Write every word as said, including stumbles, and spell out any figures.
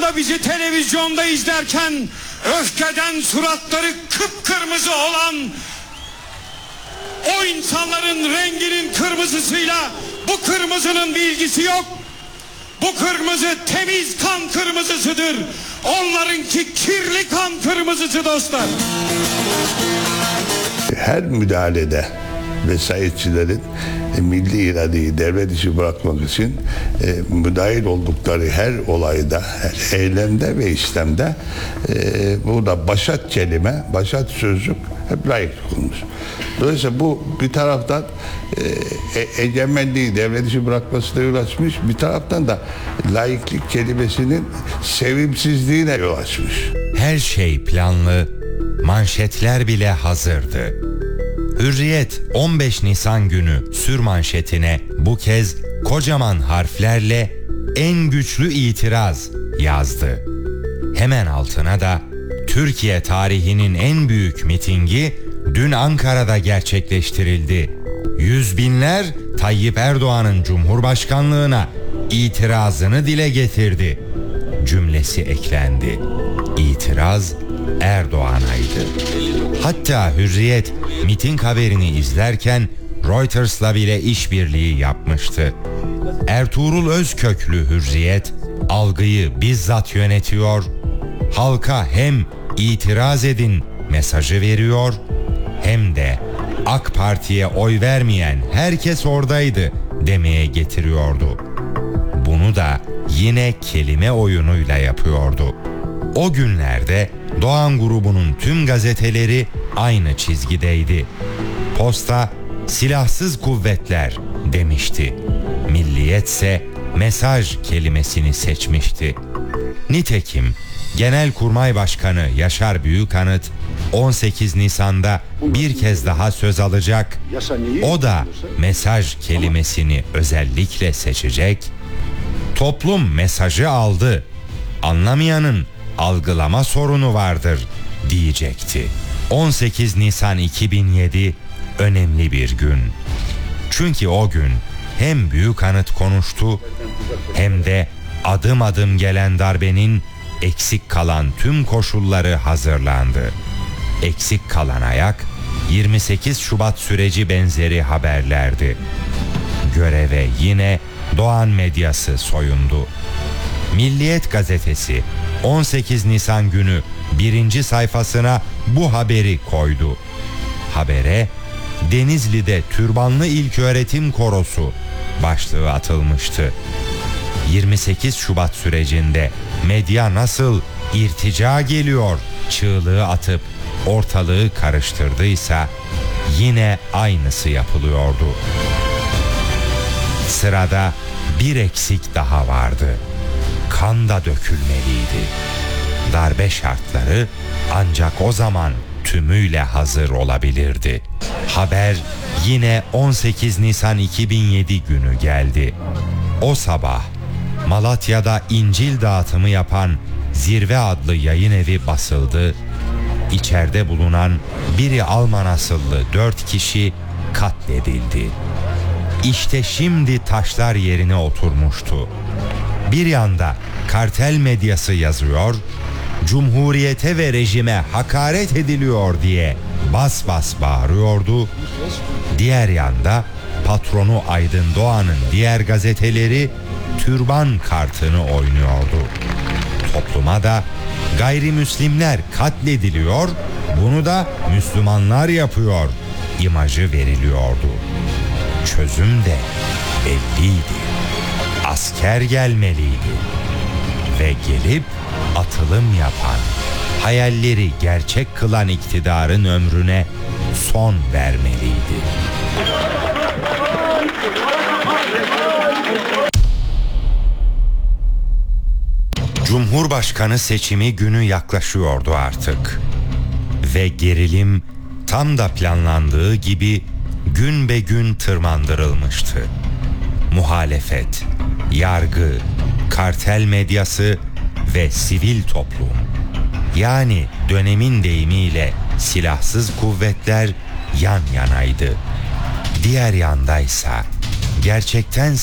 anda bizi televizyonda izlerken öfkeden suratları kıpkırmızı olan o insanların renginin kırmızısıyla bu kırmızının bir ilgisi yok. Bu kırmızı temiz kan kırmızısıdır. Onlarınki kirli kan kırmızısı dostlar. Her müdahalede vesayetçilerin e, milli iradeyi devre dışı bırakmak için e, müdahil oldukları her olayda, her eylemde ve işlemde e, burada başat kelime, başat sözcük hep layık tutulmuş. Dolayısıyla bu bir taraftan e, egemenliği devre dışı bırakmasına yol açmış, bir taraftan da laiklik kelimesinin sevimsizliğine yol açmış. Her şey planlı, manşetler bile hazırdı. Hürriyet on beş Nisan günü sürmanşetine bu kez kocaman harflerle en güçlü itiraz yazdı. Hemen altına da Türkiye tarihinin en büyük mitingi dün Ankara'da gerçekleştirildi. Yüz binler Tayyip Erdoğan'ın Cumhurbaşkanlığına itirazını dile getirdi. Cümlesi eklendi. İtiraz Erdoğan'aydı. Hatta Hürriyet miting haberini izlerken Reuters'la bile işbirliği yapmıştı. Ertuğrul Özköklü Hürriyet algıyı bizzat yönetiyor, halka hem itiraz edin mesajı veriyor hem de AK Parti'ye oy vermeyen herkes oradaydı demeye getiriyordu. Bunu da yine kelime oyunuyla yapıyordu. O günlerde Doğan grubunun tüm gazeteleri aynı çizgideydi. Posta silahsız kuvvetler demişti. Milliyetse mesaj kelimesini seçmişti. Nitekim Genelkurmay Başkanı Yaşar Büyükanıt on sekiz Nisan'da bir kez daha söz alacak. O da mesaj kelimesini özellikle seçecek. Toplum mesajı aldı. Anlamayanın algılama sorunu vardır diyecekti. on sekiz Nisan iki bin yedi önemli bir gün. Çünkü o gün hem Büyükanıt konuştu hem de adım adım gelen darbenin eksik kalan tüm koşulları hazırlandı. Eksik kalan ayak yirmi sekiz Şubat süreci benzeri haberlerdi. Göreve yine Doğan medyası soyundu. Milliyet gazetesi on sekiz Nisan günü birinci sayfasına bu haberi koydu. Habere Denizli'de türbanlı ilköğretim korosu başlığı atılmıştı. yirmi sekiz Şubat sürecinde medya nasıl irtica geliyor çığlığı atıp ortalığı karıştırdıysa yine aynısı yapılıyordu. Sırada bir eksik daha vardı. Kan da dökülmeliydi. Darbe şartları ancak o zaman tümüyle hazır olabilirdi. Haber yine on sekiz Nisan iki bin yedi günü geldi. O sabah Malatya'da İncil dağıtımı yapan Zirve adlı yayın evi basıldı. İçeride bulunan biri Alman asıllı dört kişi katledildi. İşte şimdi taşlar yerine oturmuştu. Bir yanda kartel medyası yazıyor, Cumhuriyete ve rejime hakaret ediliyor diye bas bas bağırıyordu. Diğer yanda patronu Aydın Doğan'ın diğer gazeteleri türban kartını oynuyordu. Topluma da gayrimüslimler katlediliyor, bunu da Müslümanlar yapıyor imajı veriliyordu. Çözüm de belliydi. Asker gelmeliydi ve gelip atılım yapan, hayalleri gerçek kılan iktidarın ömrüne son vermeliydi. Cumhurbaşkanı seçimi günü yaklaşıyordu artık. Ve gerilim tam da planlandığı gibi gün be gün tırmandırılmıştı. Muhalefet, yargı, kartel medyası ve sivil toplum, yani dönemin deyimiyle silahsız kuvvetler yan yanaydı. Diğer yandaysa gerçekten